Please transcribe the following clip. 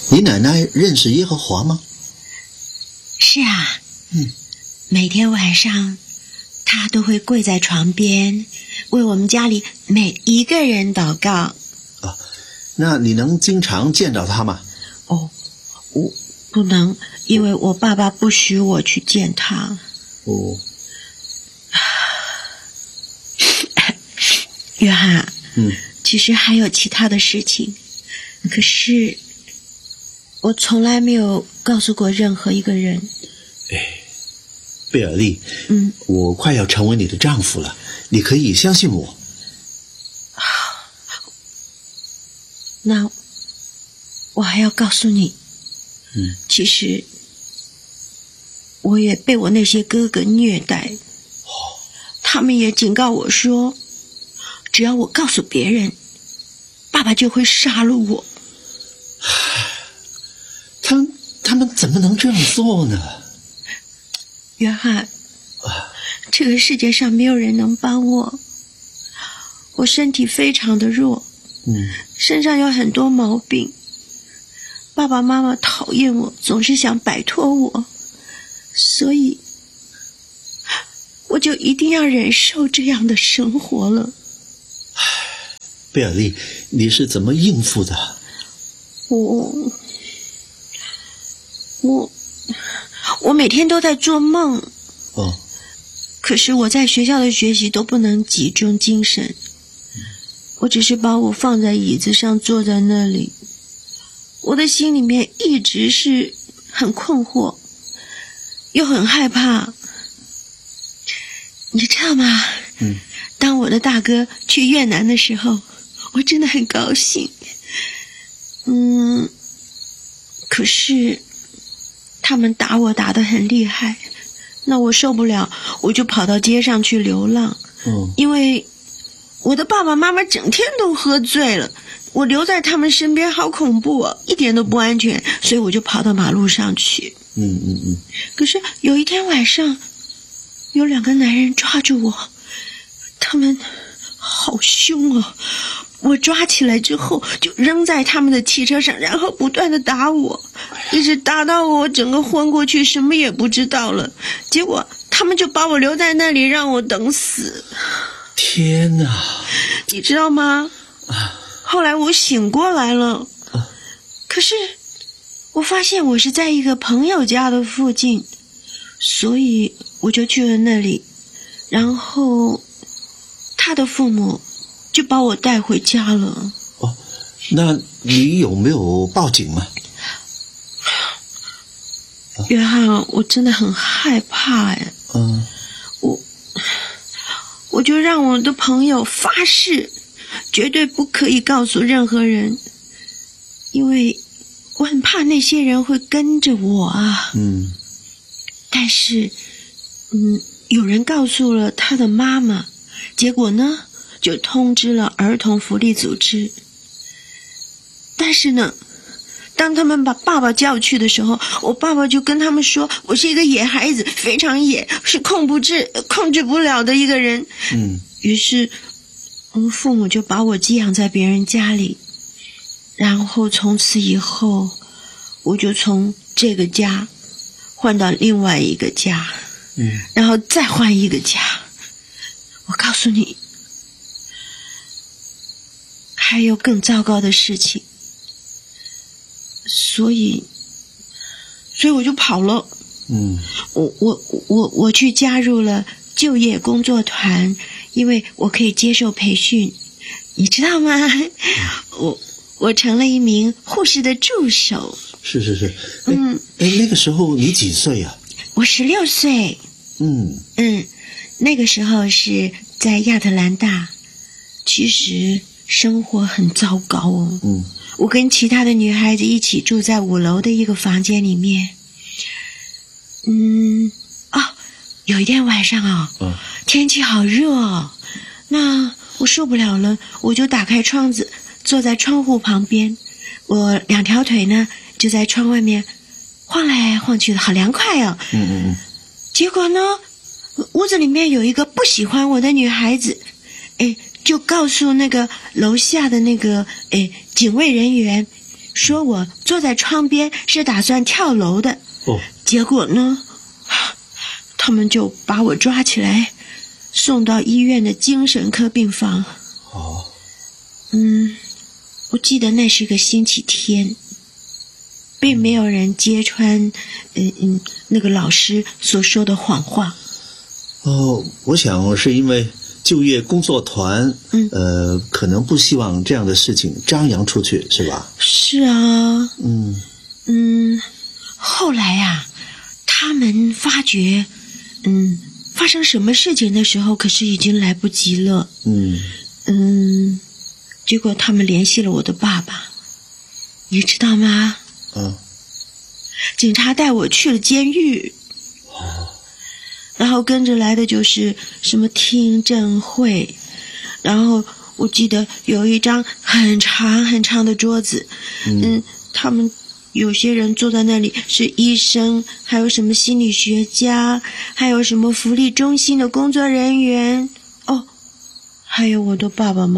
你奶奶认识耶和华吗？ 是啊，每天晚上她都会跪在床边为我们家里每一个人祷告。 那你能经常见到她吗？ 我不能，因为我爸爸不许我去见她。约翰，其实还有其他的事情，可是我从来没有告诉过任何一个人。 贝尔丽，我快要成为你的丈夫了，你可以相信我。 那我还要告诉你，其实我也被我那些哥哥虐待，他们也警告我说，只要我告诉别人，爸爸就会杀了我。 他们怎么能这样做呢？ 约翰，这个世界上没有人能帮我，我身体非常的弱，身上有很多毛病，爸爸妈妈讨厌我，总是想摆脱我，所以我就一定要忍受这样的生活了。 贝尔丽，你是怎么应付的？ 我每天都在做梦。可是我在学校的学习都不能集中精神，我只是把我放在椅子上坐在那里，我的心里面一直是很困惑又很害怕。你知道吗？当我的大哥去越南的时候，我真的很高兴。可是他们打我打得很厉害，那我受不了，我就跑到街上去流浪。因为我的爸爸妈妈整天都喝醉了，我留在他们身边好恐怖啊，一点都不安全，所以我就跑到马路上去。可是有一天晚上，有2个男人抓住我，他们好凶啊，我抓起来之后就扔在他们的汽车上，然后不断的打我，一直打到我整个昏过去，什么也不知道了。结果他们就把我留在那里让我等死。 天哪！ 你知道吗？后来我醒过来了，可是我发现我是在一个朋友家的附近，所以我就去了那里，然后他的父母就把我带回家了。 那你有没有报警吗？ 约翰，我真的很害怕呀。我就让我的朋友发誓，绝对不可以告诉任何人，因为我很怕那些人会跟着我啊。但是有人告诉了他的妈妈，结果呢就通知了儿童福利组织。但是呢，当他们把爸爸叫去的时候，我爸爸就跟他们说，我是一个野孩子，非常野，是控制不了的一个人。于是父母就把我寄养在别人家里，然后从此以后我就从这个家换到另外一个家，然后再换一个家。我告诉你，还有更糟糕的事情，所以我就跑了。我去加入了就业工作团，因为我可以接受培训，你知道吗？我成了一名护士的助手。 是。那个时候你几岁啊？ 我16岁。那个时候是在亚特兰大，其实生活很糟糕哦。我跟其他的女孩子一起住在5楼的一个房间里面。有一天晚上天气好热哦，那我受不了了，我就打开窗子，坐在窗户旁边，我2条腿呢就在窗外面晃来晃去的，好凉快哦。结果呢，屋子里面有一个不喜欢我的女孩子，就告诉那个楼下的那个警卫人员说我坐在窗边是打算跳楼的。结果呢，他们就把我抓起来，送到医院的精神科病房。我记得那是个星期天，并没有人揭穿那个老师所说的谎话。 我想是因为就业工作团可能不希望这样的事情张扬出去，是吧？ 是啊。后来啊，他们发觉发生什么事情的时候可是已经来不及了。结果他们联系了我的爸爸，你知道吗？警察带我去了监狱。然后跟着来的就是什么听证会，然后我记得有一张很长很长的桌子，他们有些人坐在那里是医生，还有什么心理学家，还有什么福利中心的工作人员，还有我的爸爸妈妈。